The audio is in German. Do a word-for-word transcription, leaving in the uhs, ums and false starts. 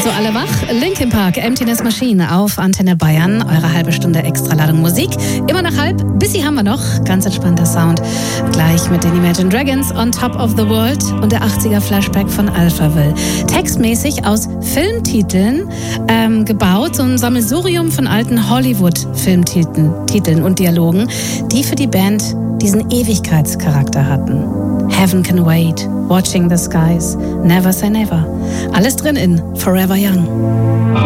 Also alle wach, Linkin Park, Emptiness Machine auf Antenne Bayern. Eure halbe Stunde Extraladung Musik. Immer nach halb, Busy haben wir noch. Ganz entspannter Sound. Gleich mit den Imagine Dragons, On Top of the World und der achtziger Flashback von Alphaville. Textmäßig aus Filmtiteln ähm, gebaut, so ein Sammelsurium von alten Hollywood-Filmtiteln Titeln und Dialogen, die für die Band diesen Ewigkeitscharakter hatten. Heaven Can Wait, Watching the Skies, Never Say Never. Alles drin in Forever Young.